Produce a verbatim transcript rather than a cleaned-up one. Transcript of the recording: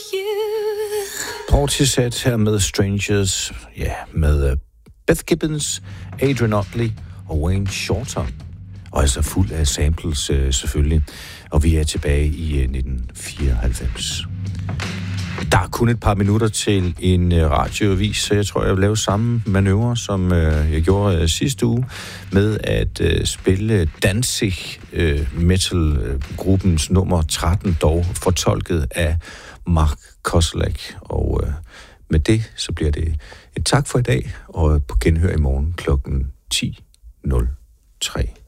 Portishead her med Strangers, ja, med Beth Gibbons, Adrian Otley og Wayne Shorter. Og altså fuld af samples øh, selvfølgelig. Og vi er tilbage i øh, nitten fireoghalvfems. Der er kun et par minutter til en øh, radioavis, så jeg tror, jeg vil lave samme manøvre, som øh, jeg gjorde øh, sidste uge, med at øh, spille Danzig øh, metal-gruppens nummer tretten, dog fortolket af Mark Koselleck. Og øh, med det, så bliver det et tak for i dag, og på genhør i morgen klokken ti nul tre.